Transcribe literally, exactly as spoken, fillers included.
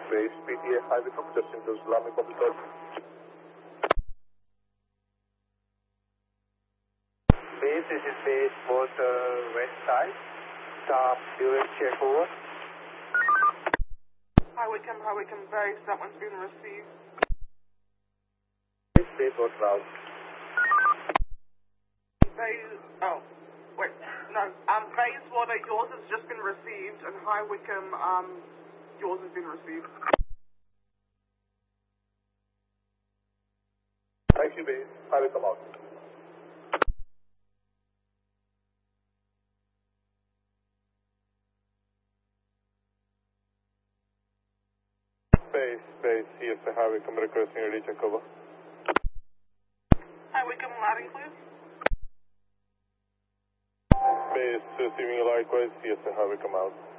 Base, P T A Highway from just into Islamic Officer. Base, this is base both uh, west side. Stop, U S check over. Hi Wickham, hi Wickham, base, that one's been received. Base, base, what route? Base, oh, wait, no, um, base water, yours has just been received, and hi Wickham, um, yours has been received. Thank you, Base. Highway come out. Base, base, C S A Highway come requesting a recheck over. Hi Wickham, loud and clear. Base, receiving likewise, C S A Highway come out.